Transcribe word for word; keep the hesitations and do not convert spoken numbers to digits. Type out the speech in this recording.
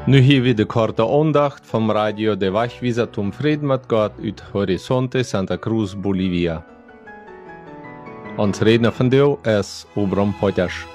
Nu hier weer de korte aandacht van Radio de Wegwijzer Tom Vrede met God uit Horizonte Santa Cruz, Bolivia. Ons redner vandaag is Obram Potjas.